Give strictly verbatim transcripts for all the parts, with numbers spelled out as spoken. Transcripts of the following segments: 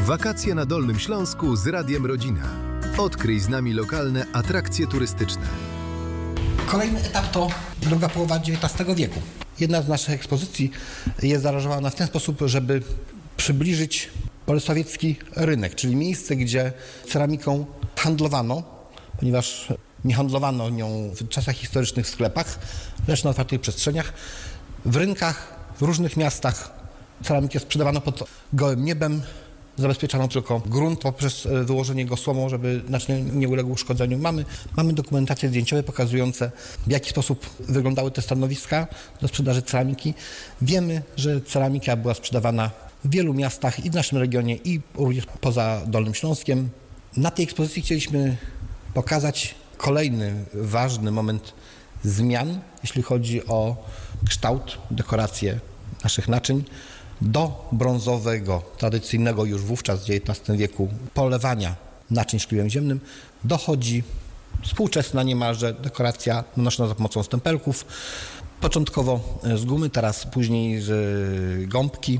Wakacje na Dolnym Śląsku z Radiem Rodzina. Odkryj z nami lokalne atrakcje turystyczne. Kolejny etap to druga połowa dziewiętnastego wieku. Jedna z naszych ekspozycji jest zaaranżowana w ten sposób, żeby przybliżyć bolesławiecki rynek, czyli miejsce, gdzie ceramiką handlowano, ponieważ nie handlowano nią w czasach historycznych w sklepach, lecz na otwartych przestrzeniach. W rynkach, w różnych miastach ceramikę sprzedawano pod gołym niebem. Zabezpieczano tylko grunt poprzez wyłożenie go słomą, żeby naczynie nie uległ uszkodzeniu. Mamy, mamy dokumentacje zdjęciowe pokazujące, w jaki sposób wyglądały te stanowiska do sprzedaży ceramiki. Wiemy, że ceramika była sprzedawana w wielu miastach i w naszym regionie, i również poza Dolnym Śląskiem. Na tej ekspozycji chcieliśmy pokazać kolejny ważny moment zmian, jeśli chodzi o kształt, dekorację naszych naczyń, do brązowego, tradycyjnego już wówczas w dziewiętnastym wieku polewania naczyń szkliwem ziemnym dochodzi współczesna niemalże dekoracja nanoszona za pomocą stempelków. Początkowo z gumy, teraz później z gąbki.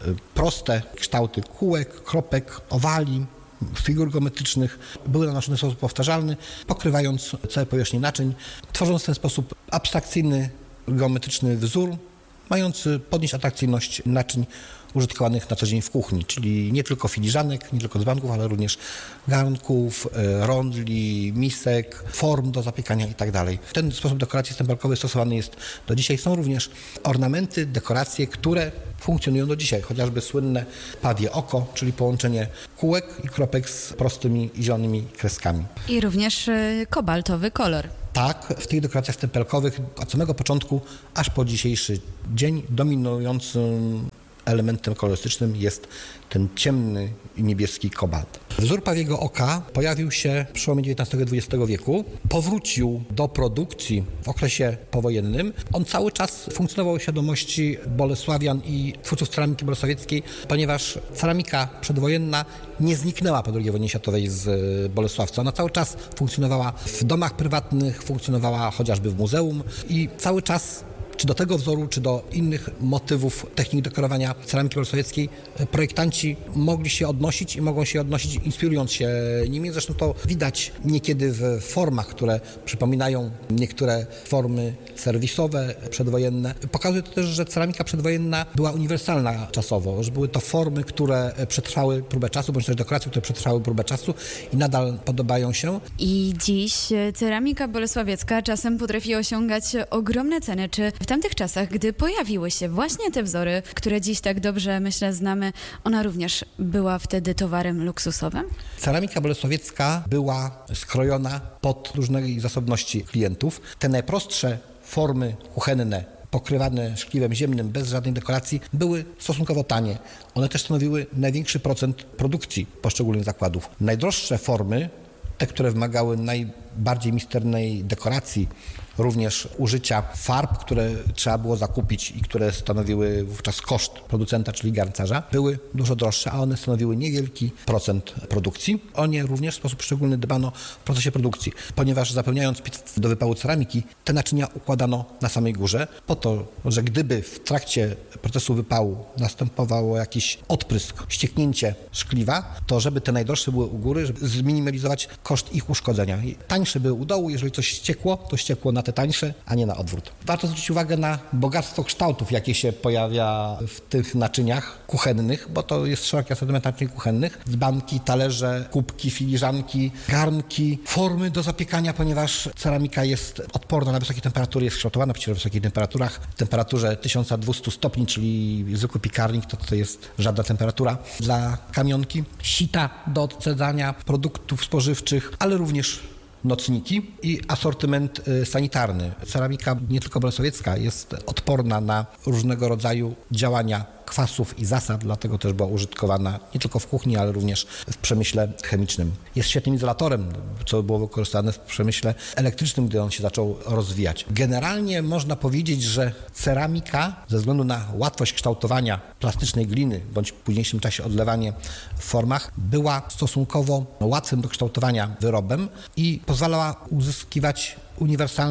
Proste kształty kółek, kropek, owali, figur geometrycznych były nanoszone w sposób powtarzalny, pokrywając całe powierzchnię naczyń, tworząc w ten sposób abstrakcyjny, geometryczny wzór, mający podnieść atrakcyjność naczyń użytkowanych na co dzień w kuchni, czyli nie tylko filiżanek, nie tylko dzbanków, ale również garnków, rondli, misek, form do zapiekania itd. Ten sposób dekoracji stempelkowej stosowany jest do dzisiaj. Są również ornamenty, dekoracje, które funkcjonują do dzisiaj, chociażby słynne pawie oko, czyli połączenie kółek i kropek z prostymi zielonymi kreskami. I również kobaltowy kolor. Tak, w tych dekoracjach stempelkowych od samego początku aż po dzisiejszy dzień dominującym elementem kolorystycznym jest ten ciemny i niebieski kobalt. Wzór pawiego oka pojawił się w przełomie dziewiętnastego i dwudziestego wieku. Powrócił do produkcji w okresie powojennym. On cały czas funkcjonował w świadomości bolesławian i twórców ceramiki bolesławieckiej, ponieważ ceramika przedwojenna nie zniknęła po drugiej wojnie światowej z Bolesławca. Ona cały czas funkcjonowała w domach prywatnych, funkcjonowała chociażby w muzeum i cały czas czy do tego wzoru, czy do innych motywów technik dekorowania ceramiki bolesławieckiej projektanci mogli się odnosić i mogą się odnosić inspirując się nimi. Zresztą to widać niekiedy w formach, które przypominają niektóre formy serwisowe przedwojenne. Pokazuje to też, że ceramika przedwojenna była uniwersalna czasowo, że były to formy, które przetrwały próbę czasu, bądź też dekoracje, które przetrwały próbę czasu i nadal podobają się. I dziś ceramika bolesławiecka czasem potrafi osiągać ogromne ceny. Czy w tamtych czasach, gdy pojawiły się właśnie te wzory, które dziś tak dobrze, myślę, znamy, ona również była wtedy towarem luksusowym? Ceramika bolesławiecka była skrojona pod różnej zasobności klientów. Te najprostsze formy kuchenne, pokrywane szkliwem ziemnym, bez żadnej dekoracji, były stosunkowo tanie. One też stanowiły największy procent produkcji poszczególnych zakładów. Najdroższe formy, te, które wymagały najbardziej misternej dekoracji, również użycia farb, które trzeba było zakupić i które stanowiły wówczas koszt producenta, czyli garncarza, były dużo droższe, a one stanowiły niewielki procent produkcji. O nie również w sposób szczególny dbano w procesie produkcji, ponieważ zapełniając pitw do wypału ceramiki, te naczynia układano na samej górze, po to, że gdyby w trakcie procesu wypału następowało jakiś odprysk, ścieknięcie szkliwa, to żeby te najdroższe były u góry, żeby zminimalizować koszt ich uszkodzenia. Tańsze były u dołu, jeżeli coś ściekło, to ściekło na te tańsze, a nie na odwrót. Warto zwrócić uwagę na bogactwo kształtów, jakie się pojawia w tych naczyniach kuchennych, bo to jest szeroki asortyment naczyń kuchennych. Dzbanki, talerze, kubki, filiżanki, garnki, formy do zapiekania, ponieważ ceramika jest odporna na wysokie temperatury, jest kształtowana przecież w wysokich temperaturach. W temperaturze tysiąc dwieście stopni, czyli zwykły piekarnik, to to jest żadna temperatura dla kamionki. Sita do odcedzania produktów spożywczych, ale również nocniki i asortyment sanitarny. Ceramika nie tylko bolesławiecka jest odporna na różnego rodzaju działania kwasów i zasad, dlatego też była użytkowana nie tylko w kuchni, ale również w przemyśle chemicznym. Jest świetnym izolatorem, co było wykorzystane w przemyśle elektrycznym, gdy on się zaczął rozwijać. Generalnie można powiedzieć, że ceramika ze względu na łatwość kształtowania plastycznej gliny, bądź w późniejszym czasie odlewanie w formach, była stosunkowo łatwym do kształtowania wyrobem i pozwalała uzyskiwać uniwersalne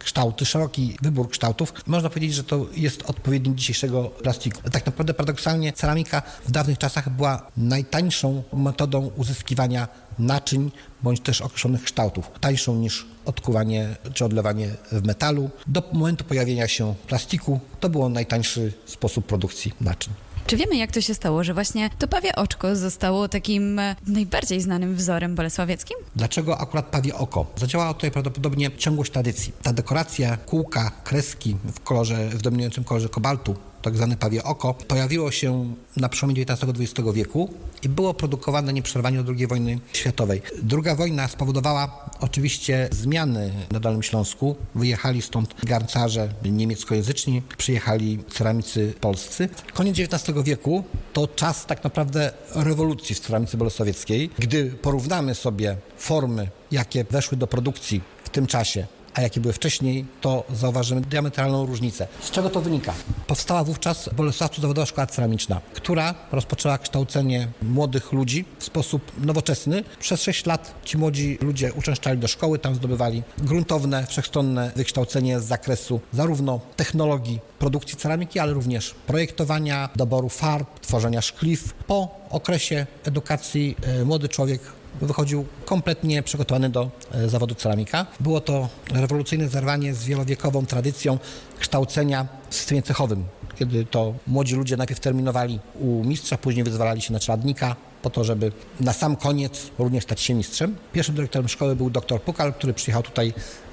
kształty, szeroki wybór kształtów. Można powiedzieć, że to jest odpowiednik dzisiejszego plastiku. Tak naprawdę paradoksalnie ceramika w dawnych czasach była najtańszą metodą uzyskiwania naczyń bądź też określonych kształtów. Tańszą niż odkuwanie czy odlewanie w metalu. Do momentu pojawienia się plastiku to był najtańszy sposób produkcji naczyń. Czy wiemy, jak to się stało, że właśnie to pawie oczko zostało takim najbardziej znanym wzorem bolesławieckim? Dlaczego akurat pawie oko? Zadziałała tutaj prawdopodobnie ciągłość tradycji. Ta dekoracja, kółka, kreski w kolorze, w dominującym kolorze kobaltu, tak zwane pawie oko, pojawiło się na przełomie dziewiętnastego do dwudziestego wieku i było produkowane nieprzerwanie do drugiej wojny światowej. Druga wojna spowodowała oczywiście zmiany na Dolnym Śląsku. Wyjechali stąd garncarze niemieckojęzyczni, przyjechali ceramicy polscy. Koniec dziewiętnastego wieku to czas tak naprawdę rewolucji w ceramice bolesławieckiej. Gdy porównamy sobie formy, jakie weszły do produkcji w tym czasie, a jakie były wcześniej, to zauważymy diametralną różnicę. Z czego to wynika? Powstała wówczas w Bolesławcu Zawodowa Szkoła Ceramiczna, która rozpoczęła kształcenie młodych ludzi w sposób nowoczesny. Przez sześć lat ci młodzi ludzie uczęszczali do szkoły, tam zdobywali gruntowne, wszechstronne wykształcenie z zakresu zarówno technologii produkcji ceramiki, ale również projektowania, doboru farb, tworzenia szkliw. Po okresie edukacji młody człowiek wychodził kompletnie przygotowany do e, zawodu ceramika. Było to rewolucyjne zerwanie z wielowiekową tradycją kształcenia w systemie cechowym, kiedy to młodzi ludzie najpierw terminowali u mistrza, później wyzwalali się na czeladnika po to, żeby na sam koniec również stać się mistrzem. Pierwszym dyrektorem szkoły był dr Pukal, który przyjechał tutaj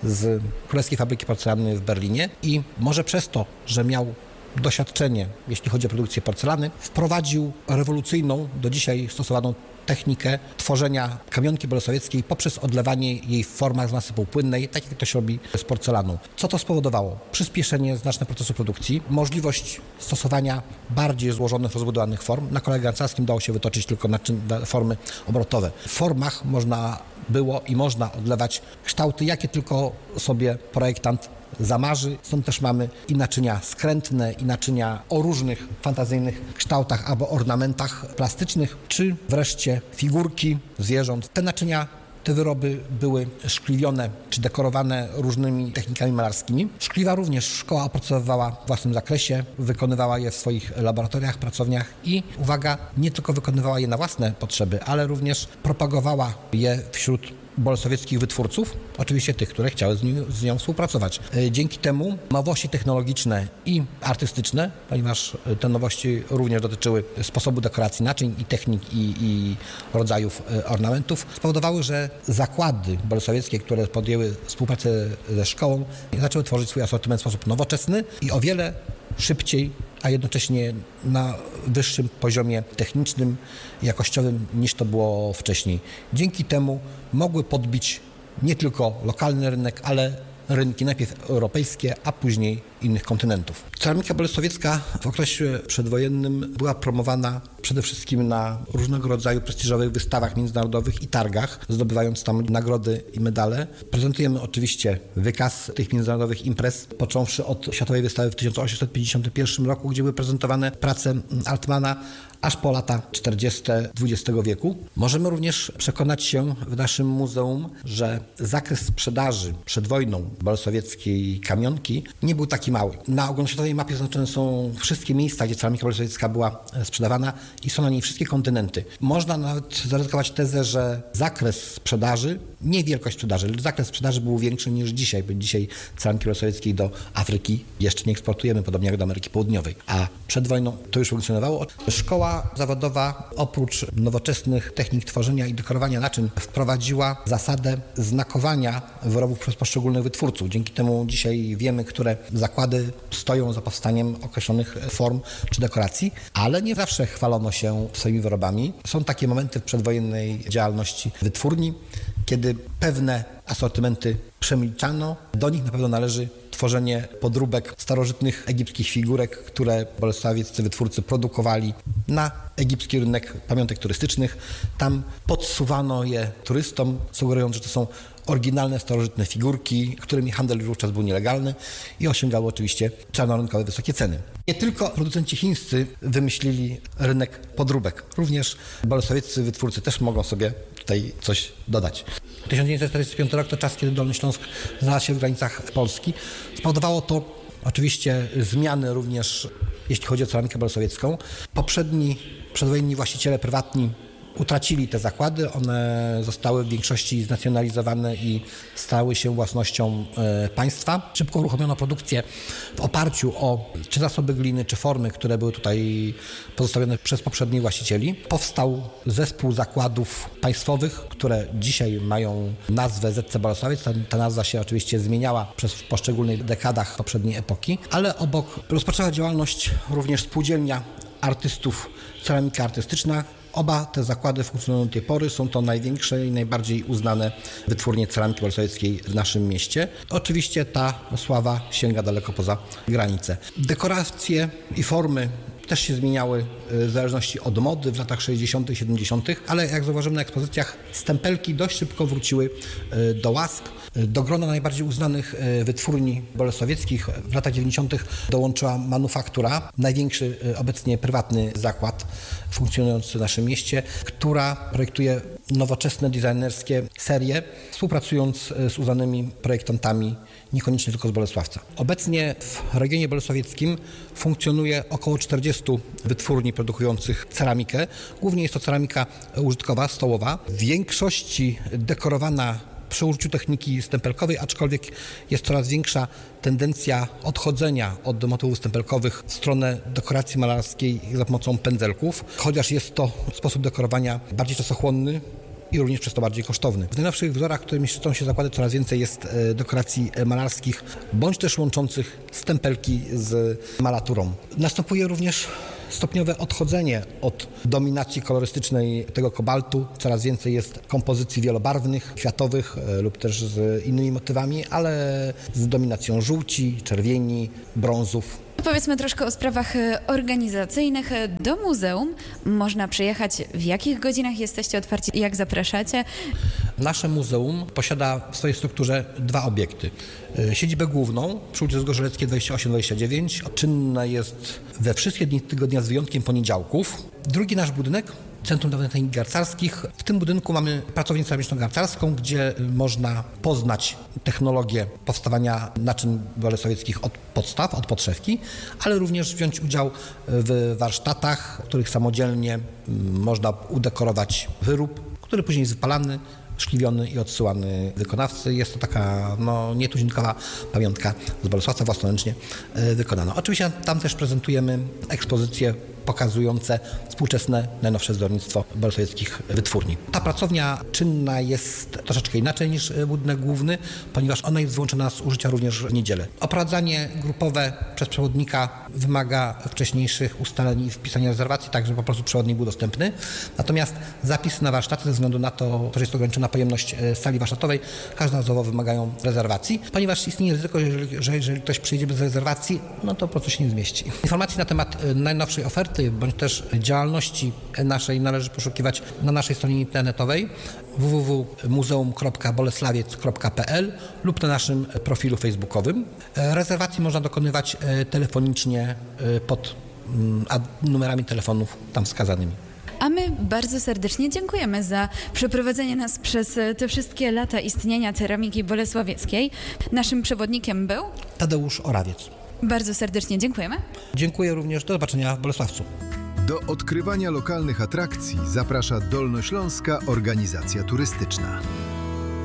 z Królewskiej Fabryki Porcelany w Berlinie i może przez to, że miał doświadczenie, jeśli chodzi o produkcję porcelany, wprowadził rewolucyjną, do dzisiaj stosowaną technikę tworzenia kamionki bolesławieckiej poprzez odlewanie jej w formach z masy półpłynnej, tak jak to się robi z porcelaną. Co to spowodowało? Przyspieszenie znaczne procesu produkcji, możliwość stosowania bardziej złożonych, rozbudowanych form. Na kole garncarskim dało się wytoczyć tylko naczyn, formy obrotowe. W formach można było i można odlewać kształty, jakie tylko sobie projektant zamarzy. Stąd też mamy i naczynia skrętne, i naczynia o różnych fantazyjnych kształtach albo ornamentach plastycznych, czy wreszcie figurki zwierząt. Te naczynia, te wyroby były szkliwione czy dekorowane różnymi technikami malarskimi. Szkliwa również szkoła opracowywała w własnym zakresie, wykonywała je w swoich laboratoriach, pracowniach i, uwaga, nie tylko wykonywała je na własne potrzeby, ale również propagowała je wśród bolesławieckich wytwórców, oczywiście tych, które chciały z, nim, z nią współpracować. Dzięki temu nowości technologiczne i artystyczne, ponieważ te nowości również dotyczyły sposobu dekoracji naczyń i technik i, i rodzajów ornamentów, spowodowały, że zakłady bolesławieckie, które podjęły współpracę ze szkołą, zaczęły tworzyć swój asortyment w sposób nowoczesny i o wiele szybciej, a jednocześnie na wyższym poziomie technicznym, jakościowym niż to było wcześniej. Dzięki temu mogły podbić nie tylko lokalny rynek, ale rynki najpierw europejskie, a później innych kontynentów. Ceramika bolesławiecka w okresie przedwojennym była promowana przede wszystkim na różnego rodzaju prestiżowych wystawach międzynarodowych i targach, zdobywając tam nagrody i medale. Prezentujemy oczywiście wykaz tych międzynarodowych imprez, począwszy od Światowej Wystawy w tysiąc osiemset pięćdziesiątym pierwszym roku, gdzie były prezentowane prace Altmana, aż po lata czterdzieste dwudziestego wieku. Możemy również przekonać się w naszym muzeum, że zakres sprzedaży przed wojną bolesławieckiej kamionki nie był taki mały. Na ogólnoświatowej mapie zaznaczone są wszystkie miejsca, gdzie ceramika bolesławiecka była sprzedawana i są na niej wszystkie kontynenty. Można nawet zaryzykować tezę, że zakres sprzedaży, nie wielkość sprzedaży, ale zakres sprzedaży był większy niż dzisiaj, bo dzisiaj ceramiki bolesławieckiej do Afryki jeszcze nie eksportujemy, podobnie jak do Ameryki Południowej. A przed wojną to już funkcjonowało. Szkoła zawodowa oprócz nowoczesnych technik tworzenia i dekorowania naczyń wprowadziła zasadę znakowania wyrobów przez poszczególnych wytwórców. Dzięki temu dzisiaj wiemy, które zakłady stoją za powstaniem określonych form czy dekoracji, ale nie zawsze chwalono się swoimi wyrobami. Są takie momenty w przedwojennej działalności wytwórni, kiedy pewne asortymenty przemilczano. Do nich na pewno należy tworzenie podróbek starożytnych egipskich figurek, które bolesławieccy wytwórcy produkowali na egipski rynek pamiątek turystycznych. Tam podsuwano je turystom, sugerując, że to są oryginalne, starożytne figurki, którymi handel wówczas był nielegalny i osiągały oczywiście czarnorynkowe wysokie ceny. Nie tylko producenci chińscy wymyślili rynek podróbek. Również bolesławieccy wytwórcy też mogą sobie tutaj coś dodać. tysiąc dziewięćset czterdziesty piąty rok to czas, kiedy Dolny Śląsk znalazł się w granicach Polski. Spowodowało to oczywiście zmiany również, jeśli chodzi o ceramikę bolesławiecką. Poprzedni, przedwojenni właściciele prywatni utracili te zakłady, one zostały w większości znacjonalizowane i stały się własnością e, państwa. Szybko uruchomiono produkcję w oparciu o czy zasoby gliny, czy formy, które były tutaj pozostawione przez poprzednich właścicieli. Powstał zespół zakładów państwowych, które dzisiaj mają nazwę Z C Bolesławiec. Ta, ta nazwa się oczywiście zmieniała przez poszczególnych dekadach poprzedniej epoki, ale obok rozpoczęła działalność również spółdzielnia artystów Ceramika Artystyczna. Oba te zakłady funkcjonują do tej pory, są to największe i najbardziej uznane wytwórnie ceramiki bolesławieckiej w naszym mieście. Oczywiście ta sława sięga daleko poza granice. Dekoracje i formy też się zmieniały w zależności od mody w latach sześćdziesiątych, siedemdziesiątych, ale jak zauważymy na ekspozycjach, stempelki dość szybko wróciły do łask. Do grona najbardziej uznanych wytwórni bolesławieckich w latach dziewięćdziesiątych dołączyła Manufaktura, największy obecnie prywatny zakład funkcjonujący w naszym mieście, która projektuje nowoczesne, designerskie serie, współpracując z uznanymi projektantami, niekoniecznie tylko z Bolesławca. Obecnie w regionie bolesławieckim funkcjonuje około czterdziestu wytwórni produkujących ceramikę. Głównie jest to ceramika użytkowa, stołowa. W większości dekorowana przy użyciu techniki stempelkowej, aczkolwiek jest coraz większa tendencja odchodzenia od motywów stempelkowych w stronę dekoracji malarskiej za pomocą pędzelków, chociaż jest to sposób dekorowania bardziej czasochłonny i również przez to bardziej kosztowny. W najnowszych wzorach, którymi szczycą się zakłady, coraz więcej jest dekoracji malarskich, bądź też łączących stempelki z malaturą. Następuje również stopniowe odchodzenie od dominacji kolorystycznej tego kobaltu. Coraz więcej jest kompozycji wielobarwnych, kwiatowych lub też z innymi motywami, ale z dominacją żółci, czerwieni, brązów. Powiedzmy troszkę o sprawach organizacyjnych. Do muzeum można przyjechać. W jakich godzinach jesteście otwarci i jak zapraszacie? Nasze muzeum posiada w swojej strukturze dwa obiekty. Siedzibę główną przy ulicy Zgorzeleckiej dwadzieścia osiem dwadzieścia dziewięć. Czynna jest we wszystkie dni tygodnia z wyjątkiem poniedziałków. Drugi nasz budynek, Centrum Dawnych Technik Garcarskich. W tym budynku mamy pracownię ceramiczno-garcarską, gdzie można poznać technologię powstawania naczyń bolesławieckich od podstaw, od podszewki, ale również wziąć udział w warsztatach, w których samodzielnie można udekorować wyrób, który później jest wypalany, szkliwiony i odsyłany wykonawcy. Jest to taka no, nietuzinkowa pamiątka z Bolesławca, własnoręcznie wykonana. Oczywiście tam też prezentujemy ekspozycje pokazujące współczesne, najnowsze wzornictwo bolesławieckich wytwórni. Ta pracownia czynna jest troszeczkę inaczej niż budynek główny, ponieważ ona jest wyłączona z użycia również w niedzielę. Oprowadzanie grupowe przez przewodnika wymaga wcześniejszych ustaleń i wpisania rezerwacji, tak żeby po prostu przewodnik był dostępny. Natomiast zapisy na warsztaty, ze względu na to, że jest ograniczona pojemność sali warsztatowej, każdorazowo wymagają rezerwacji, ponieważ istnieje ryzyko, że jeżeli ktoś przyjdzie bez rezerwacji, no to po prostu się nie zmieści. Informacji na temat najnowszej oferty bądź też działalności naszej należy poszukiwać na naszej stronie internetowej w w w kropka muzeum kropka bolesławiec kropka p l lub na naszym profilu facebookowym. Rezerwacji można dokonywać telefonicznie pod numerami telefonów tam wskazanymi. A my bardzo serdecznie dziękujemy za przeprowadzenie nas przez te wszystkie lata istnienia ceramiki bolesławieckiej. Naszym przewodnikiem był Tadeusz Orawiec. Bardzo serdecznie dziękujemy. Dziękuję również. Do zobaczenia w Bolesławcu. Do odkrywania lokalnych atrakcji zaprasza Dolnośląska Organizacja Turystyczna.